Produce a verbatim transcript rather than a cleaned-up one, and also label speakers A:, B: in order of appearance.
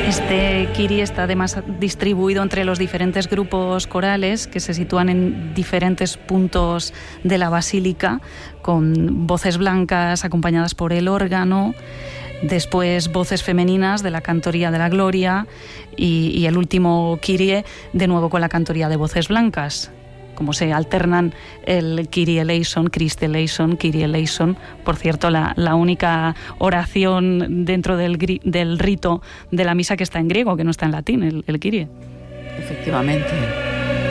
A: Este Kyrie está además distribuido entre los diferentes grupos corales que se sitúan en diferentes puntos de la basílica, con voces blancas acompañadas por el órgano, después voces femeninas de la cantoría de la gloria y, y el último Kyrie de nuevo con la cantoría de voces blancas. Como se alternan el Kyrie eleison, Christe eleison, Kyrie eleison. Por cierto, la, la única oración dentro del, del rito de la misa que está en griego, que no está en latín, el, el Kyrie.
B: Efectivamente.